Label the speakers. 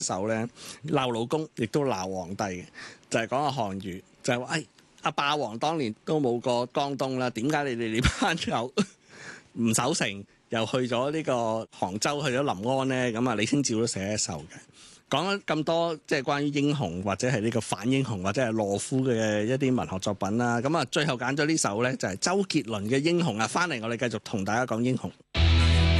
Speaker 1: 首咧鬧老公，亦都鬧皇帝嘅，就係講阿項羽，就係話阿霸王當年都冇過江東啦，點解你哋呢班友唔守城，又去咗呢個杭州，去咗臨安咧？咁啊，李清照都寫一首嘅。講咗咁多，即係關於英雄或者係呢個反英雄或者係懦夫嘅一啲文學作品啦。咁啊，最後揀咗呢首咧，就係周杰倫嘅《英雄》啊。翻嚟我哋繼續同大家講英雄。